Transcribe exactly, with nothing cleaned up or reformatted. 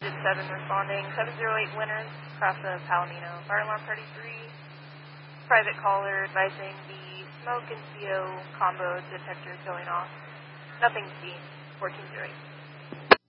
seven responding, seven zero eight Winners, across of Palomino. Fire alarm thirty-three, private caller advising the smoke and C O combo detector going off. Nothing seen, fourteen zero eight.